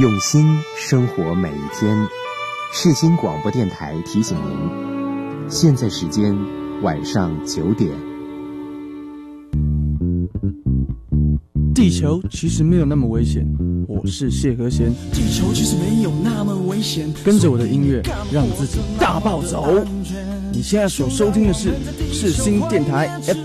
用心生活每一天。世新广播电台提醒您，现在时间晚上9点。 地球其实没有那么危险，我是谢和弦。 地球其实没有那么危险， 跟着我的音乐，让自己大暴走。你现在所收听的是世新电台